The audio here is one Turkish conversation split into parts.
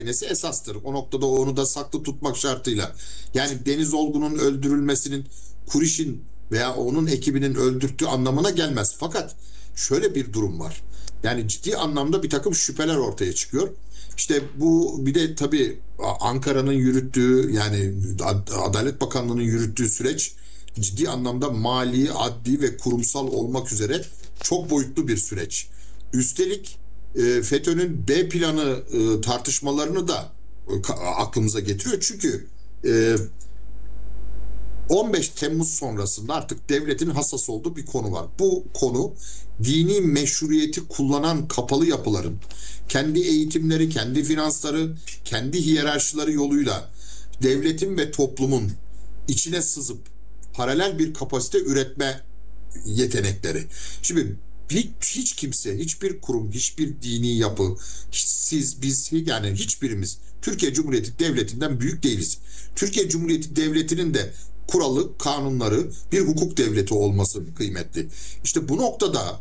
esastır. O noktada onu da saklı tutmak şartıyla. Yani Deniz Olgun'un öldürülmesinin Kuriş'in veya onun ekibinin öldürttüğü anlamına gelmez. Fakat şöyle bir durum var. Yani ciddi anlamda bir takım şüpheler ortaya çıkıyor. İşte bu bir de tabii Ankara'nın yürüttüğü, yani Adalet Bakanlığı'nın yürüttüğü süreç ciddi anlamda mali, adli ve kurumsal olmak üzere çok boyutlu bir süreç. Üstelik FETÖ'nün B planı tartışmalarını da aklımıza getiriyor. Çünkü 15 Temmuz sonrasında artık devletin hassas olduğu bir konu var. Bu konu dini meşruiyeti kullanan kapalı yapıların kendi eğitimleri, kendi finansları, kendi hiyerarşileri yoluyla devletin ve toplumun içine sızıp paralel bir kapasite üretme yetenekleri. Şimdi hiç kimse, hiçbir kurum, hiçbir dini yapı, siz, biz, yani hiçbirimiz Türkiye Cumhuriyeti Devleti'nden büyük değiliz. Türkiye Cumhuriyeti Devleti'nin de kuralı, kanunları bir hukuk devleti olması kıymetli. İşte bu noktada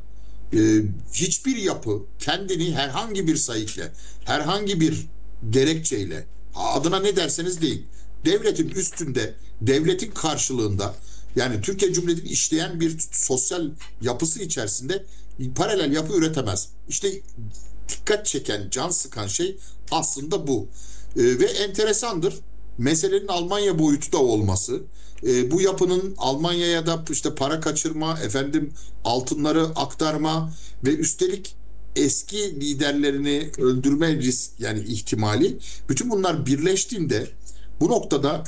hiçbir yapı kendini herhangi bir sayıkla, herhangi bir gerekçeyle, adına ne derseniz deyin, devletin üstünde, devletin karşılığında, yani Türkiye Cumhuriyeti'nin işleyen bir sosyal yapısı içerisinde paralel yapı üretemez. İşte dikkat çeken, can sıkan şey aslında bu. Ve enteresandır. Meselenin Almanya boyutu da olması. Bu yapının Almanya'ya da işte para kaçırma, altınları aktarma ve üstelik eski liderlerini öldürme risk, yani ihtimali, bütün bunlar birleştiğinde bu noktada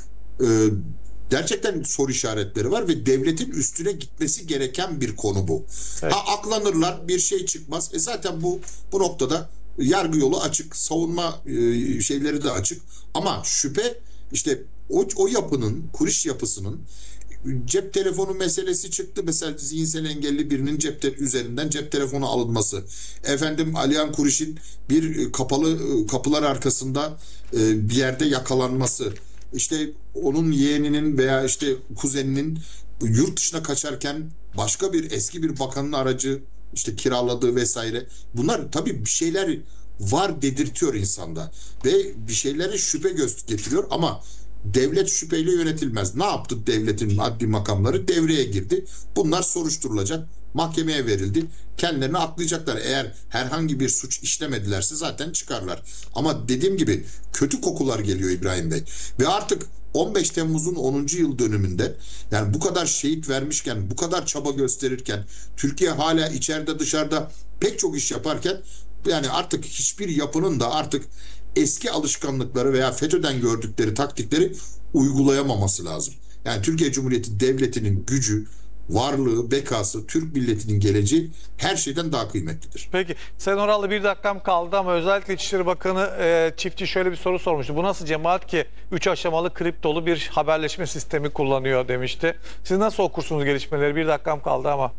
gerçekten soru işaretleri var ve devletin üstüne gitmesi gereken bir konu bu. Evet. Aklanırlar, bir şey çıkmaz. Zaten bu noktada yargı yolu açık, savunma şeyleri de açık. Ama şüphe, işte o yapının, Kuriş yapısının cep telefonu meselesi çıktı. Mesela zihinsel engelli birinin üzerinden cep telefonu alınması. Alihan Kuriş'in bir kapılar arkasında bir yerde yakalanması. İşte onun yeğeninin veya işte kuzeninin yurt dışına kaçarken başka eski bir bakanın aracı işte kiraladığı vesaire. Bunlar tabii bir şeyler var dedirtiyor insanda ve bir şeylere şüphe getiriyor ama devlet şüpheyle yönetilmez. Ne yaptı devletin adli makamları? Devreye girdi. Bunlar soruşturulacak. Mahkemeye verildi. Kendilerini aklayacaklar. Eğer herhangi bir suç işlemedilerse zaten çıkarlar. Ama dediğim gibi kötü kokular geliyor İbrahim Bey. Ve artık 15 Temmuz'un 10. yıl dönümünde, yani bu kadar şehit vermişken, bu kadar çaba gösterirken, Türkiye hala içeride dışarıda pek çok iş yaparken, yani artık hiçbir yapının da artık eski alışkanlıkları veya FETÖ'den gördükleri taktikleri uygulayamaması lazım. Yani Türkiye Cumhuriyeti Devleti'nin gücü, varlığı, bekası, Türk milletinin geleceği her şeyden daha kıymetlidir. Peki, Sayın Oral'la bir dakikam kaldı ama özellikle İçişleri Bakanı Çiftçi şöyle bir soru sormuştu. Bu nasıl cemaat ki 3 aşamalı kriptolu bir haberleşme sistemi kullanıyor demişti. Siz nasıl okursunuz gelişmeleri? Bir dakikam kaldı ama.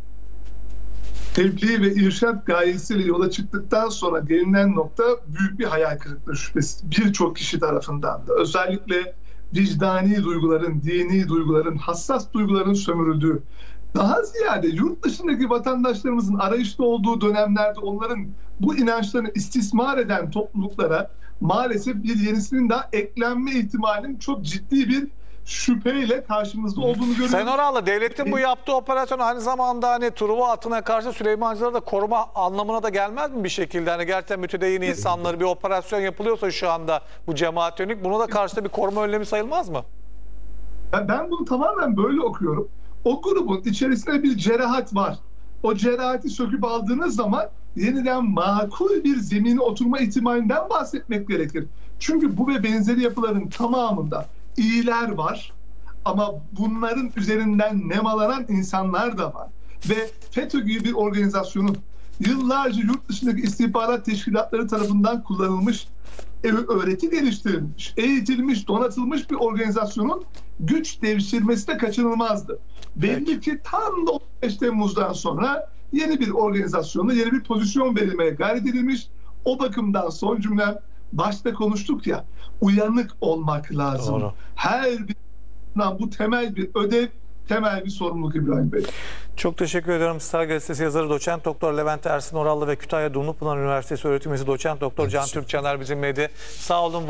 Tebliğ ve irşat gayesiyle yola çıktıktan sonra gelinen nokta büyük bir hayal kırıklığı şüphesiz. Birçok kişi tarafından da özellikle vicdani duyguların, dini duyguların, hassas duyguların sömürüldüğü, daha ziyade yurt dışındaki vatandaşlarımızın arayışta olduğu dönemlerde onların bu inançlarını istismar eden topluluklara maalesef bir yenisinin daha eklenme ihtimalinin çok ciddi bir şüpheyle karşımızda olduğunu görüyoruz. Sayın Oral'la devletin bu yaptığı operasyon aynı zamanda hani Truva atına karşı Süleymancıları da koruma anlamına da gelmez mi bir şekilde? Hani gerçekten mütedeyyin insanları bir operasyon yapılıyorsa şu anda bu cemaat yönelik, buna da karşı da bir koruma önlemi sayılmaz mı? Ben bunu tamamen böyle okuyorum. O grubun içerisinde bir cerahat var. O cerahati söküp aldığınız zaman yeniden makul bir zemine oturma ihtimalinden bahsetmek gerekir. Çünkü bu ve benzeri yapıların tamamında iyiler var ama bunların üzerinden nemalanan insanlar da var. Ve FETÖ gibi bir organizasyonun yıllarca yurt dışındaki istihbarat teşkilatları tarafından kullanılmış, öğreti geliştirilmiş, eğitilmiş, donatılmış bir organizasyonun güç devşirmesi de kaçınılmazdı. Belli ki tam da 15 Temmuz'dan sonra yeni bir organizasyonla yeni bir pozisyon verilmeye gayret edilmiş. O bakımdan son cümlem, başta konuştuk ya, uyanık olmak lazım. Doğru. Her bir bu temel bir ödev, temel bir sorumluluk İbrahim Bey. Çok teşekkür ediyorum. Star Gazetesi yazarı Doçent Doktor Levent Ersin Orallı ve Kütahya Dumlupınar Üniversitesi öğretim üyesi Doçent Doktor Can Türkçener bizimleydi. Sağ olun.